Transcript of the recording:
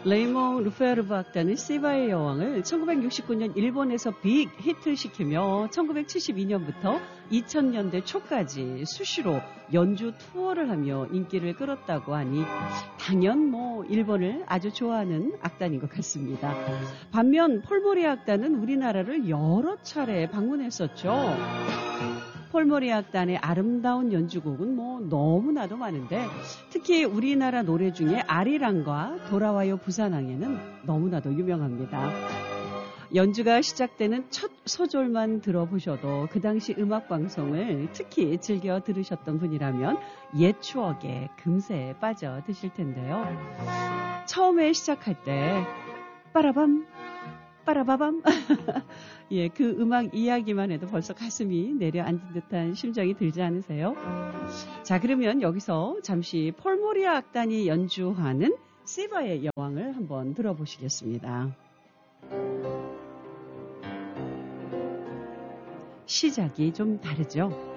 레이몽 루페르브 악단은 시바의 여왕을 1969년 일본에서 빅 히트시키며 1972년부터 2000년대 초까지 수시로 연주 투어를 하며 인기를 끌었다고 하니 당연 일본을 아주 좋아하는 악단인 것 같습니다. 반면 폴모리 악단은 우리나라를 여러 차례 방문했었죠. 폴모리 악단의 아름다운 연주곡은 너무나도 많은데 특히 우리나라 노래 중에 아리랑과 돌아와요 부산항에는 너무나도 유명합니다. 연주가 시작되는 첫 소절만 들어보셔도 그 당시 음악방송을 특히 즐겨 들으셨던 분이라면 옛 추억에 금세 빠져드실 텐데요. 처음에 시작할 때 빠라밤 빠라바밤 예, 그 음악 이야기만 해도 벌써 가슴이 내려앉은 듯한 심정이 들지 않으세요? 자, 그러면 여기서 잠시 폴모리아 악단이 연주하는 시바의 여왕을 한번 들어보시겠습니다. 시작이 좀 다르죠?